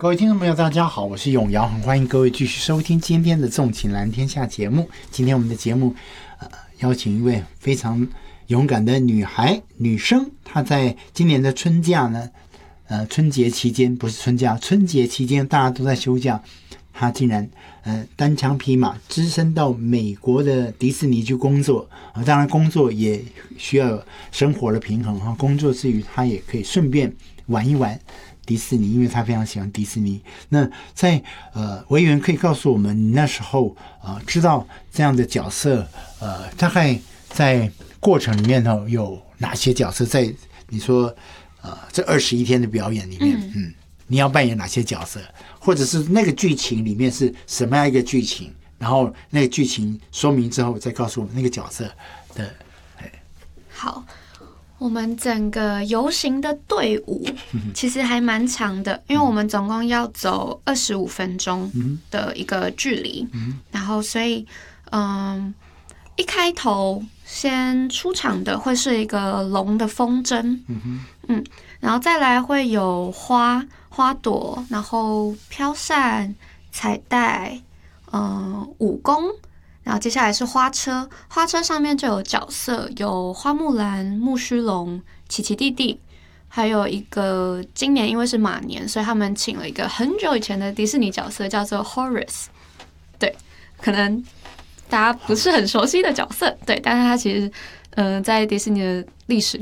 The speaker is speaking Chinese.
各位听众朋友大家好，我是永尧，很欢迎各位继续收听今天的纵情蓝天下节目。今天我们的节目邀请一位非常勇敢的女生，她在今年的春假呢春节期间，不是春假，春节期间大家都在休假，她竟然单枪匹马只身到美国的迪士尼去工作当然工作也需要生活的平衡工作之余她也可以顺便玩一玩迪士尼，因为他非常喜欢迪士尼。那在委员可以告诉我们，你那时候知道这样的角色，大概在过程里面有哪些角色？在你说这21天的表演里面，你要扮演哪些角色？或者是那个剧情里面是什么样一个剧情？然后那个剧情说明之后，再告诉我们那个角色的。 好。我们整个游行的队伍其实还蛮长的，因为我们总共要走25分钟的一个距离，然后所以一开头先出场的会是一个龙的风筝，然后再来会有花朵，然后飘扇、彩带，武功。然后接下来是花车，花车上面就有角色，有花木兰、木须龙、奇奇弟弟，还有一个今年因为是马年，所以他们请了一个很久以前的迪士尼角色，叫做 Horace。对，可能大家不是很熟悉的角色，对，但是他其实在迪士尼的历史